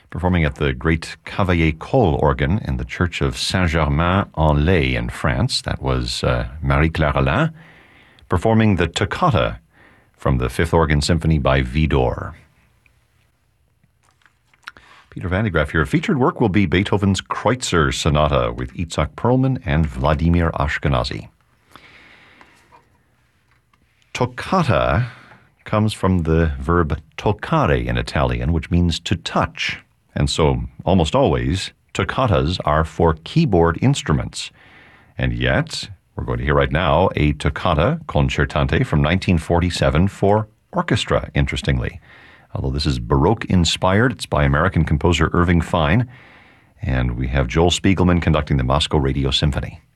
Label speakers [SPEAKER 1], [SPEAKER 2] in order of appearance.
[SPEAKER 1] performing at the great Cavaillé-Coll organ in the Church of Saint-Germain-en-Laye in France. That was Marie-Claire Alain, performing the Toccata from the Fifth Organ Symphony by Widor. Peter Van de Graaff here. Featured work will be Beethoven's Kreutzer Sonata with Itzhak Perlman and Vladimir Ashkenazy. Toccata comes from the verb toccare in Italian, which means to touch. And so, almost always, toccatas are for keyboard instruments. And yet, we're going to hear right now a toccata concertante from 1947 for orchestra, interestingly. Although this is Baroque-inspired, it's by American composer Irving Fine, and we have Joel Spiegelman conducting the Moscow Radio Symphony.